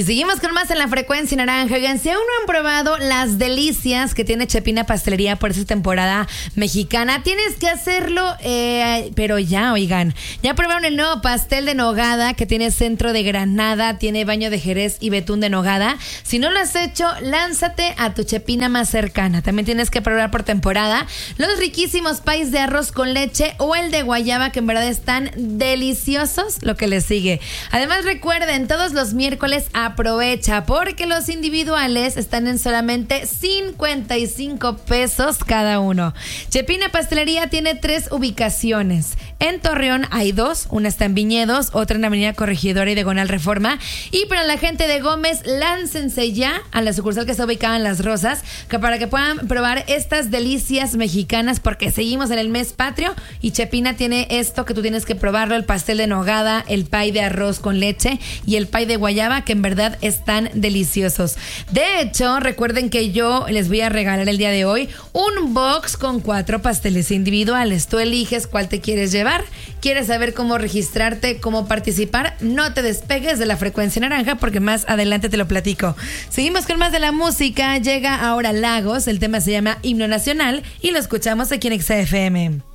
Y seguimos con más en la frecuencia naranja. Oigan, si aún no han probado las delicias que tiene Chepina Pastelería por esta temporada mexicana, tienes que hacerlo, pero ya, oigan. Ya probaron el nuevo pastel de nogada que tiene centro de granada, tiene baño de jerez y betún de nogada. Si no lo has hecho, lánzate a tu Chepina más cercana. También tienes que probar por temporada los riquísimos pies de arroz con leche o el de guayaba, que en verdad están deliciosos, lo que les sigue. Además, recuerden, todos los miércoles aprovecha porque los individuales están en solamente 55 pesos cada uno. Chepina Pastelería tiene 3 ubicaciones. En Torreón hay 2, una está en Viñedos, otra en Avenida Corregidora y Diagonal Reforma. Y para la gente de Gómez, láncense ya a la sucursal que está ubicada en Las Rosas, para que puedan probar estas delicias mexicanas, porque seguimos en el mes patrio y Chepina tiene esto que tú tienes que probarlo: el pastel de nogada, el pie de arroz con leche y el pie de guayaba, que en verdad están deliciosos. De hecho, recuerden que yo les voy a regalar el día de hoy un box con 4 pasteles individuales. Tú eliges cuál te quieres llevar. ¿Quieres saber cómo registrarte, cómo participar? No te despegues de la frecuencia naranja, porque más adelante te lo platico. Seguimos con más de la música. Llega ahora Lagos, el tema se llama Himno Nacional y lo escuchamos aquí en XFM.